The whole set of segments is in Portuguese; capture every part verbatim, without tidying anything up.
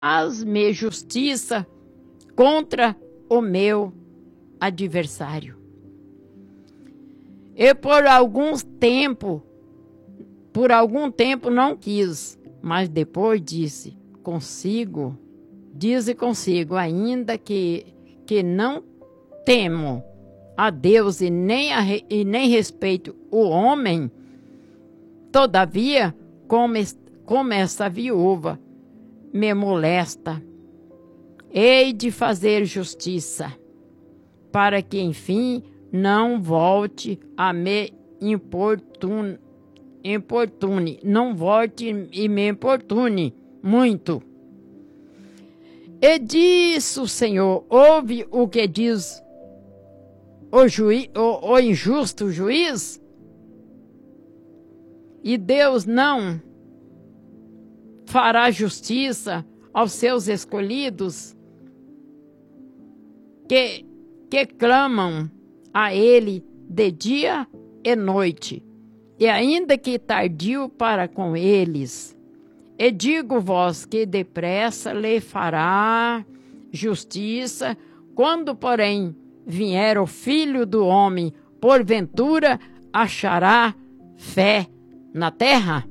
faz-me justiça contra o meu adversário. E por algum tempo, por algum tempo não quis, mas depois disse, consigo, dize consigo, ainda que, que não temo a Deus e nem, a, e nem respeito o homem, todavia, como, como essa viúva me molesta, hei de fazer justiça, para que, enfim, não volte a me importune, importune, não volte e me importune muito. E disse o Senhor, ouve o que diz o, juiz, o, o injusto juiz? E Deus não fará justiça aos seus escolhidos que, que clamam a Ele de dia e noite, e ainda que tardio para com eles. E digo-vos que depressa lhe fará justiça, quando, porém, vier o Filho do Homem, porventura achará fé na terra?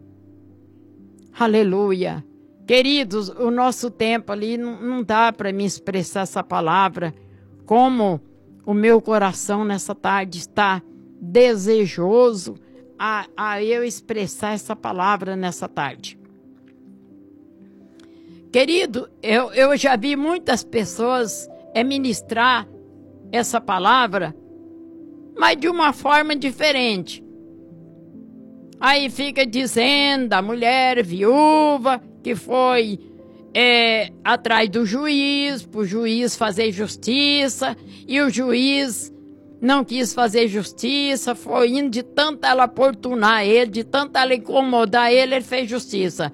Aleluia! Queridos, o nosso tempo ali não, não dá para me expressar essa palavra, como o meu coração nessa tarde está desejoso a, a eu expressar essa palavra nessa tarde. Querido, eu, eu já vi muitas pessoas é, ministrar essa palavra, mas de uma forma diferente. Aí fica dizendo a mulher viúva que foi é, atrás do juiz, para o juiz fazer justiça, e o juiz não quis fazer justiça, foi indo de tanto ela importunar ele, de tanto ela incomodar ele, ele fez justiça.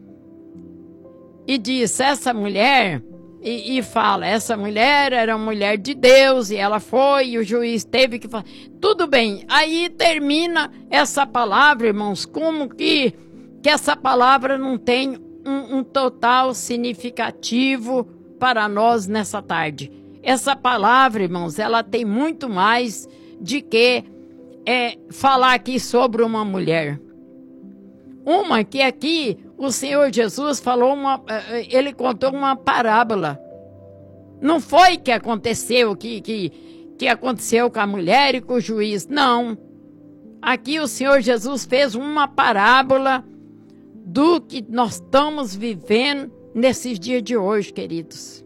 E disse, essa mulher, e, e fala, essa mulher era uma mulher de Deus, e ela foi, e o juiz teve que fazer. Tudo bem, aí termina essa palavra, irmãos, como que, que essa palavra não tem um, um total significativo para nós nessa tarde. Essa palavra, irmãos, ela tem muito mais de que é, falar aqui sobre uma mulher. Uma que aqui o Senhor Jesus falou, uma, ele contou uma parábola. Não foi que aconteceu, que, que, que aconteceu com a mulher e com o juiz, não. Aqui o Senhor Jesus fez uma parábola do que nós estamos vivendo nesses dias de hoje, queridos.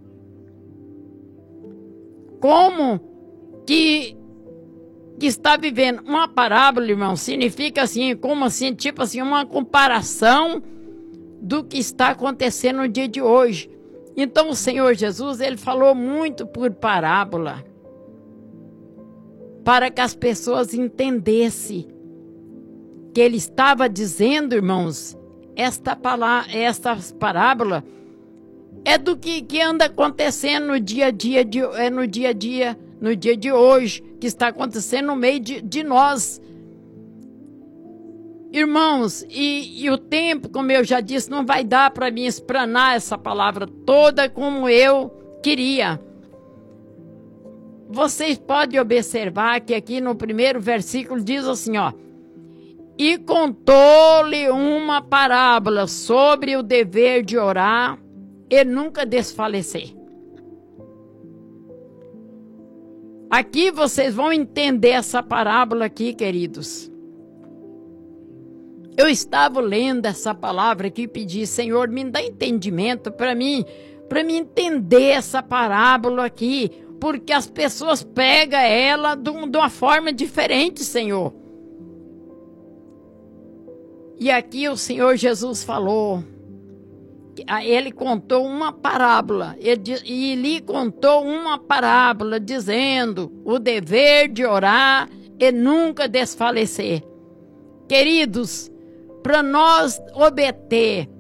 Como que, que está vivendo uma parábola, irmão, significa assim, como assim, tipo assim, uma comparação do que está acontecendo no dia de hoje. Então o Senhor Jesus, ele falou muito por parábola, para que as pessoas entendessem que ele estava dizendo, irmãos, esta palavra, esta parábola é do que, que anda acontecendo no dia a dia, de, é no dia a dia, no dia de hoje, que está acontecendo no meio de, de nós. Irmãos, e, e o tempo, como eu já disse, não vai dar para mim explanar essa palavra toda como eu queria. Vocês podem observar que aqui no primeiro versículo diz assim, ó, e contou-lhe uma parábola sobre o dever de orar e nunca desfalecer. Aqui vocês vão entender essa parábola aqui, queridos. Eu estava lendo essa palavra aqui e pedi, Senhor, me dá entendimento para mim, para mim entender essa parábola aqui, porque as pessoas pegam ela de uma forma diferente, Senhor. E aqui o Senhor Jesus falou, ele contou uma parábola, ele, e lhe contou uma parábola dizendo o dever de orar e nunca desfalecer. Queridos, para nós obter,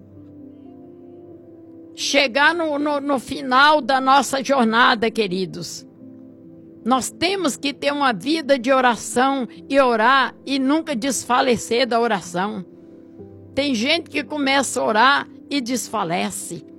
chegar no, no, no final da nossa jornada, queridos, nós temos que ter uma vida de oração e orar e nunca desfalecer da oração. Tem gente que começa a orar e desfalece.